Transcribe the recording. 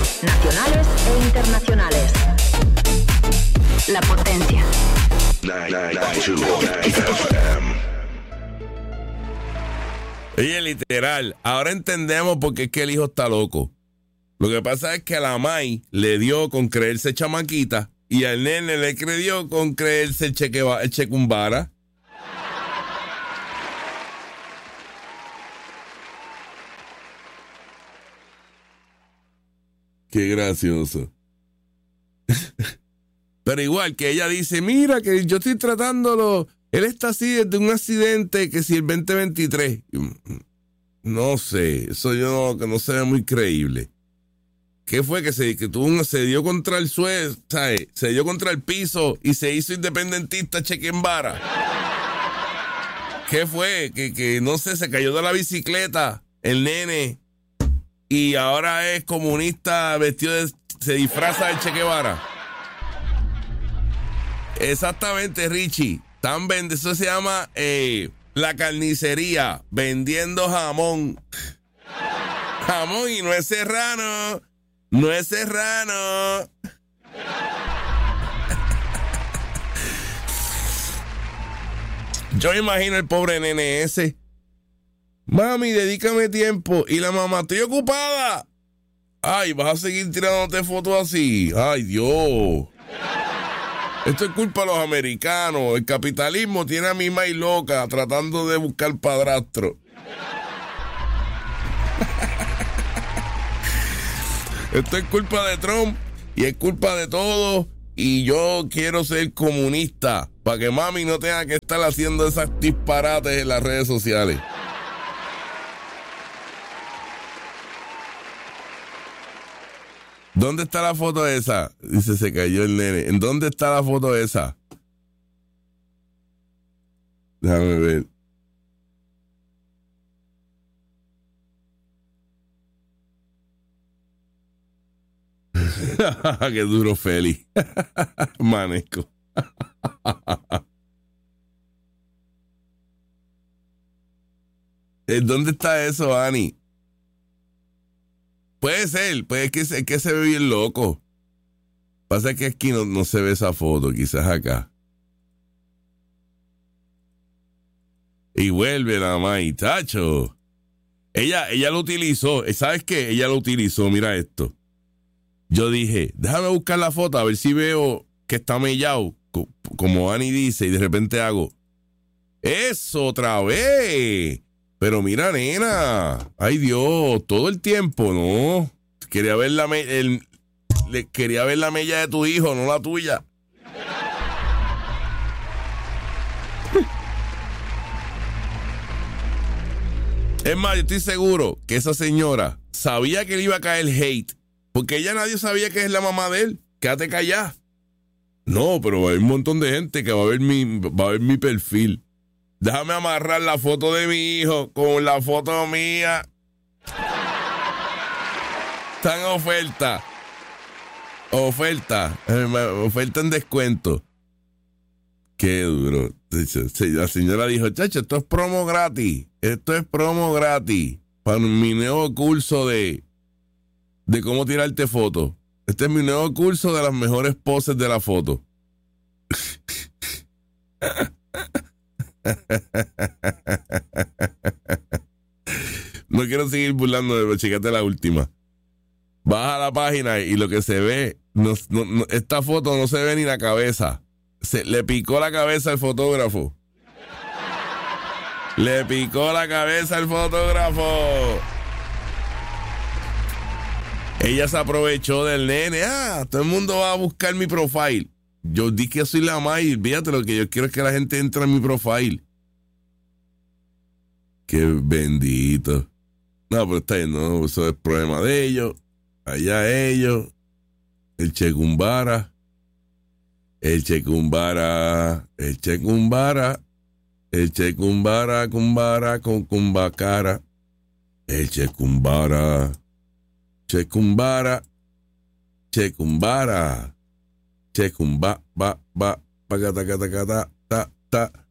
nacionales e internacionales. La Potencia. 992 FM. Oye, literal, ahora entendemos por qué es que el hijo está loco. Lo que pasa es que a la May le dio con creerse chamaquita y al nene le creyó con creerse el checumbara. Qué gracioso. Pero igual que ella dice, mira que yo estoy tratándolo, él está así desde un accidente que si el 2023. No sé, eso que no se ve muy creíble. ¿Qué fue? Que se dio contra el suelo, ¿sabes? Se dio contra el piso y se hizo independentista Chequembara. ¿Qué fue? Que no sé, se cayó de la bicicleta el nene y ahora es comunista se disfraza de Che Guevara. Exactamente, Richie. Eso se llama la carnicería, vendiendo jamón. Jamón y no es serrano. No es serrano. Yo imagino el pobre nene ese. Mami, dedícame tiempo. Y la mamá, estoy ocupada. Ay, vas a seguir tirándote fotos así. Ay, Dios. Esto es culpa de los americanos. El capitalismo tiene a mi maíz loca tratando de buscar padrastro. Esto es culpa de Trump y es culpa de todos. Y yo quiero ser comunista para que mami no tenga que estar haciendo esas disparates en las redes sociales. ¿Dónde está la foto esa? Dice, se cayó el nene. ¿En dónde está la foto esa? Déjame ver. Qué duro, Feli. Manesco. ¿Dónde está eso, Ani? Puede ser, que se ve bien loco. Pasa que aquí no se ve esa foto, quizás acá. Y vuelve la May, tacho. Ella lo utilizó. ¿Sabes qué? Ella lo utilizó, mira esto. Yo dije, déjame buscar la foto a ver si veo que está mellado, como Ani dice, y de repente hago, ¡eso otra vez! Pero mira, nena, ay Dios, todo el tiempo, ¿no? Quería ver la mella de tu hijo, no la tuya. Es más, yo estoy seguro que esa señora sabía que le iba a caer hate, porque ella nadie sabía que es la mamá de él. Quédate callada. No, pero va a haber un montón de gente que va a ver mi perfil. Déjame amarrar la foto de mi hijo con la foto mía. Está en oferta. Oferta en descuento. Qué duro. La señora dijo, chacho, esto es promo gratis. Esto es promo gratis para mi nuevo curso de cómo tirarte fotos. Este es mi nuevo curso de las mejores poses de la foto. No quiero seguir burlándome, pero chécate la última. Baja la página y lo que se ve, esta foto no se ve ni la cabeza. Le picó la cabeza al fotógrafo. Le picó la cabeza al fotógrafo. Ella se aprovechó del nene. Todo el mundo va a buscar mi profile. Yo di que soy la May. Fíjate, lo que yo quiero es que la gente entre en mi profile. Qué bendito. No, pero está bien, no, eso es problema de ellos. Allá ellos. El Checumbara. El Checumbara. El Checumbara. El Checumbara, cumbara, con cumbacara. El Checumbara. Checumbara. Checumbara. Checumba, ba, ba, ba, ta, ta, ta, ta, ta.